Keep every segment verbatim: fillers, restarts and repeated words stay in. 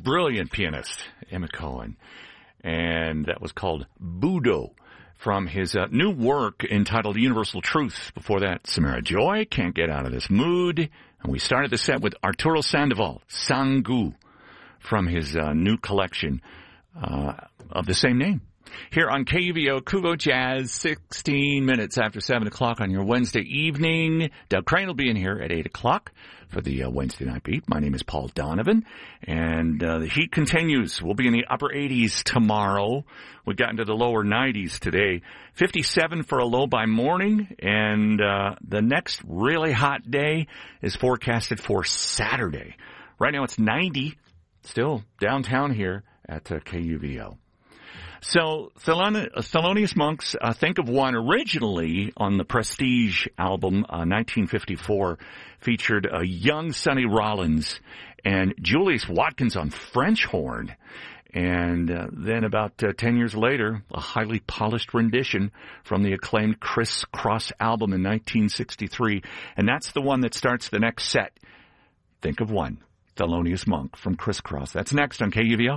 brilliant pianist, Emmett Cohen. And that was called Budo from his uh, new work entitled Universal Truth. Before that, Samara Joy, Can't Get Out of This Mood. And we started the set with Arturo Sandoval, Sangu, from his uh, new collection uh, of the same name. Here on K U V O, Kuvo Jazz, sixteen minutes after seven o'clock on your Wednesday evening. Doug Crane will be in here at eight o'clock for the uh, Wednesday Night Beat. My name is Paul Donovan, and uh, the heat continues. We'll be in the upper eighties tomorrow. We got into the lower nineties today. fifty-seven for a low by morning, and uh, the next really hot day is forecasted for Saturday. Right now it's ninety, still downtown here at uh, K U V O. So, Thelonious Monk's uh, Think of One, originally on the Prestige album, uh, nineteen fifty-four, featured a young Sonny Rollins and Julius Watkins on French horn. And uh, then about uh, ten years later, a highly polished rendition from the acclaimed Criss Cross album in nineteen sixty-three. And that's the one that starts the next set. Think of One, Thelonious Monk from Criss Cross. That's next on K U V O.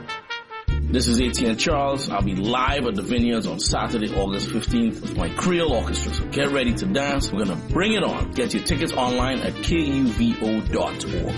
This is Etienne Charles. I'll be live at the Vineyards on Saturday, August fifteenth with my Creole Orchestra. So get ready to dance. We're going to bring it on. Get your tickets online at K U V O dot org.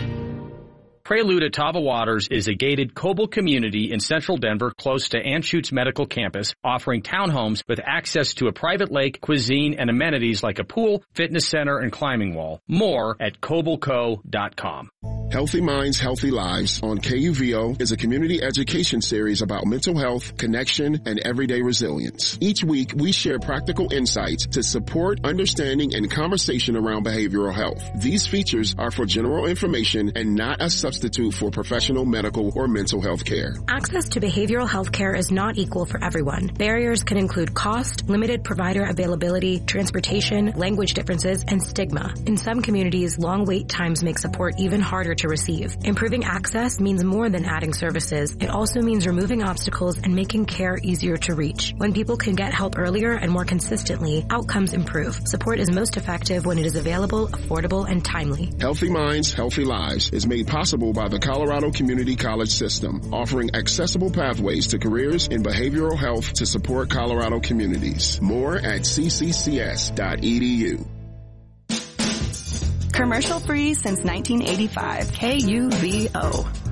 Prelude at Tava Waters is a gated Coble community in central Denver close to Anschutz Medical Campus, offering townhomes with access to a private lake, cuisine, and amenities like a pool, fitness center, and climbing wall. More at Coble Co dot com. Healthy Minds, Healthy Lives on K U V O is a community education series about mental health, connection, and everyday resilience. Each week, we share practical insights to support understanding and conversation around behavioral health. These features are for general information and not a substitute for professional medical or mental health care. Access to behavioral health care is not equal for everyone. Barriers can include cost, limited provider availability, transportation, language differences, and stigma. In some communities, long wait times make support even harder to receive. Improving access means more than adding services. It also means removing obstacles and making care easier to reach. When people can get help earlier and more consistently, outcomes improve. Support is most effective when it is available, affordable, and timely. Healthy Minds, Healthy Lives is made possible by the Colorado Community College System, offering accessible pathways to careers in behavioral health to support Colorado communities. More at c c c s dot e d u. Commercial free since nineteen eighty-five. K U V O.